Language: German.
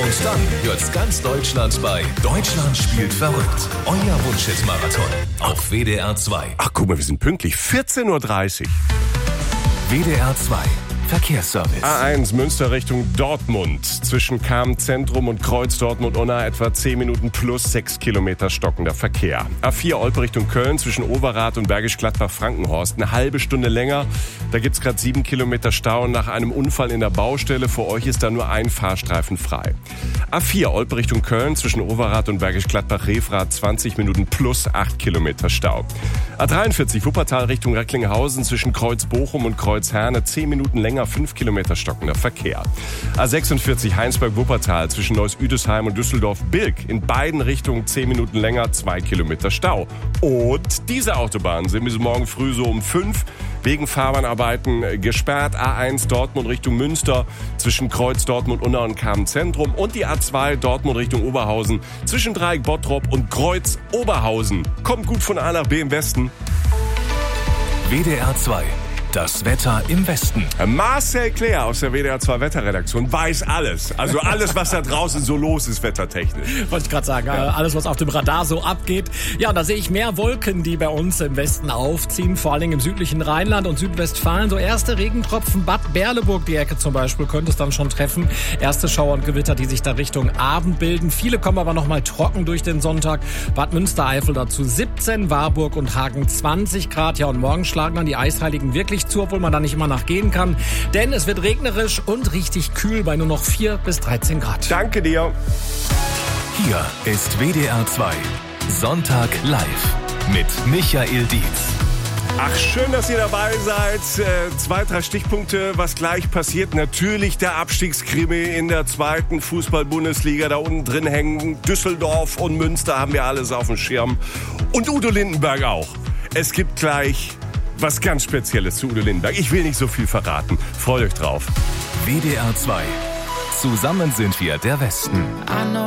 Und dann hört's ganz Deutschland bei Deutschland spielt verrückt. Euer Wunschhit-Marathon auf WDR 2. Ach, guck mal, wir sind pünktlich. 14.30 Uhr. WDR 2. Verkehrsservice. A1 Münster Richtung Dortmund. Zwischen Cham-Zentrum und Kreuz Dortmund-Unna etwa 10 Minuten plus 6 Kilometer stockender Verkehr. A4 Olpe Richtung Köln zwischen Overath und Bergisch Gladbach-Frankenhorst. Eine halbe Stunde länger. Da gibt's gerade 7 Kilometer Stau nach einem Unfall in der Baustelle. Für euch ist da nur ein Fahrstreifen frei. A4 Olpe Richtung Köln zwischen Overath und Bergisch Gladbach-Refrath 20 Minuten plus 8 Kilometer Stau. A43 Wuppertal Richtung Recklinghausen zwischen Kreuz Bochum und Kreuz Herne 10 Minuten länger, 5 Kilometer stockender Verkehr. A46 Heinsberg-Wuppertal zwischen Neuss-Üdesheim und Düsseldorf-Bilk. In beiden Richtungen 10 Minuten länger, 2 Kilometer Stau. Und diese Autobahnen sind bis morgen früh so um 5 wegen Fahrbahnarbeiten gesperrt. A1 Dortmund Richtung Münster zwischen Kreuz Dortmund-Unna und Cham-Zentrum. Und die A2 Dortmund Richtung Oberhausen zwischen Dreieck Bottrop und Kreuz Oberhausen. Kommt gut von A nach B im Westen. WDR 2. Das Wetter im Westen. Marcel Claire aus der WDR 2 Wetterredaktion weiß alles. Also alles, was da draußen so los ist, wettertechnisch. Wollte ich gerade sagen, alles, was auf dem Radar so abgeht. Ja, und da sehe ich mehr Wolken, die bei uns im Westen aufziehen, vor allen Dingen im südlichen Rheinland und Südwestfalen. So erste Regentropfen, Bad Berleburg, die Ecke zum Beispiel, könnte es dann schon treffen. Erste Schauer und Gewitter, die sich da Richtung Abend bilden. Viele kommen aber noch mal trocken durch den Sonntag. Bad Münstereifel dazu 17, Warburg und Hagen 20 Grad. Ja, und morgen schlagen dann die Eisheiligen wirklich zu, obwohl man da nicht immer nachgehen kann. Denn es wird regnerisch und richtig kühl bei nur noch 4 bis 13 Grad. Danke dir. Hier ist WDR 2. Sonntag live mit Michael Dietz. Ach, schön, dass ihr dabei seid. 2, 3 Stichpunkte, was gleich passiert. Natürlich der Abstiegskrimi in der 2. Fußball-Bundesliga. Da unten drin hängen Düsseldorf und Münster, haben wir alles auf dem Schirm. Und Udo Lindenberg auch. Es gibt gleich was ganz Spezielles zu Udo Lindenberg. Ich will nicht so viel verraten. Freut euch drauf. WDR 2. Zusammen sind wir der Westen.